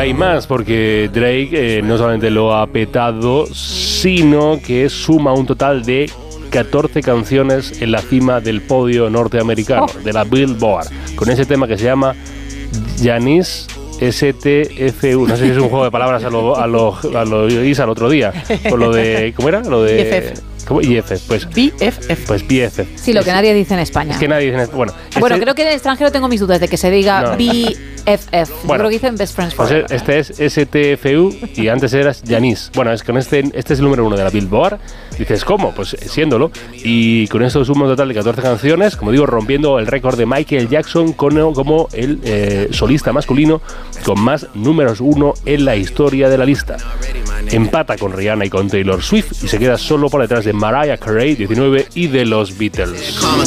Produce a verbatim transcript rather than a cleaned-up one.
hay más, porque Drake eh, no solamente lo ha petado, sino que suma un total de catorce canciones en la cima del podio norteamericano, oh. de la Billboard, con ese tema que se llama Janice S T F U. No sé si es un juego de palabras a lo, a lo, a lo Isa el otro día, con lo de, ¿cómo era? Lo de... B F F. ¿Cómo? I F, pues. B F F. Pues B F F. Sí, lo que es, nadie dice en España. Es que nadie dice en Bueno, este, bueno, creo que en el extranjero tengo mis dudas de que se diga no. B F F. Bueno, yo creo que dicen Best Friends Forever. Pues este es S T F U y antes eras Janice. Bueno, es que con este, este es el número uno de la Billboard. Dices, ¿cómo? Pues siéndolo. Y con esto suma un total de catorce canciones, como digo, rompiendo el récord de Michael Jackson con, como el eh, solista masculino con más números uno en la historia de la lista. Empata con Rihanna y con Taylor Swift y se queda solo por detrás de Mariah Carey, diecinueve, y de los Beatles.